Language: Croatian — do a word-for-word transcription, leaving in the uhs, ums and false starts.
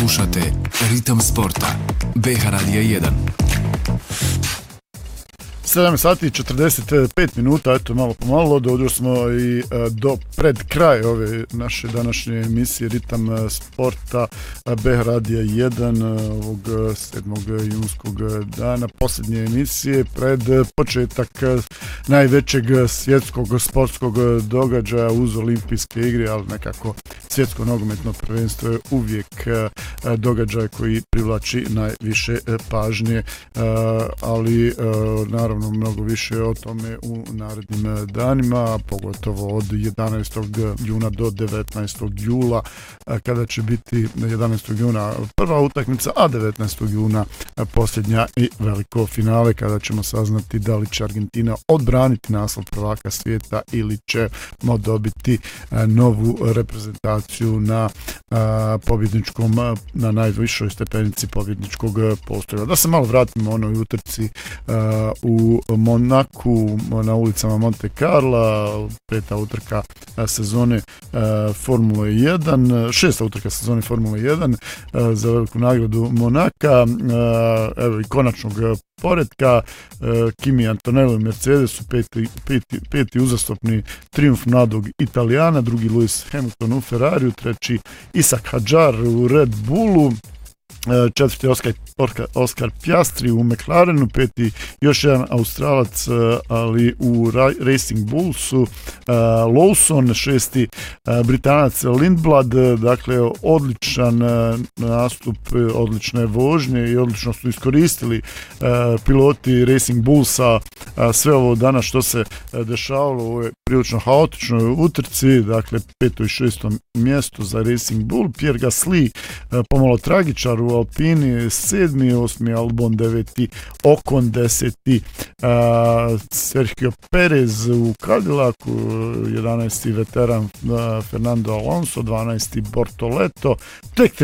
Slušate Ritam sporta, B H Radija jedan. sedam sati i četrdeset pet minuta, eto malo po malo, dođo smo i e, do pred kraj ove naše današnje emisije Ritam sporta B H Radija jedan ovog sedmog junskog dana, posljednje emisije pred početak najvećeg svjetskog sportskog događaja uz olimpijske igre, ali nekako svjetsko nogometno prvenstvo je uvijek događaj koji privlači najviše pažnje, ali naravno mnogo više o tome u narednim danima, pogotovo od jedanaestog juna do devetnaestog jula, kada će biti jedanaestog juna prva utakmica, a devetnaestog juna posljednja i veliko finale, kada ćemo saznati da li će Argentina odbraniti naslov prvaka svijeta ili ćemo dobiti novu reprezentaciju na pobjedničkom, na najvišoj stepenici pobjedničkog postoja. Da se malo vratimo onoj utrci u Monaku na ulicama Monte Carla, peta utrka sezone Formule jedan, šesta utrka sezone Formule jedan za veliku nagradu Monaka, evo i konačnog poretka, Kimi Antonello i Mercedesu, peti, peti, peti uzastopni trijumf mladog Italijana, drugi Lewis Hamilton u Ferrariju, treći Isak Hadjar u Red Bullu, četvrti Oscar, Oscar Piastri u McLarenu, peti još jedan Australac, ali u Racing Bullsu, Lawson, šesti Britanac Lindblad, dakle odličan nastup, odlične vožnje i odlično su iskoristili piloti Racing Bullsa sve ovo danas što se dešavalo u ovoj prilično haotičnoj utrci, dakle peto i šesto mjesto za Racing Bull, Pierre Gasly pomalo tragičar u Alpini, sedmi, osmi Albon, deveti Ocon, deseti uh, Sergio Perez u Cadillacu, jedanaesti veteran uh, Fernando Alonso, dvanaesti Bortoleto, tek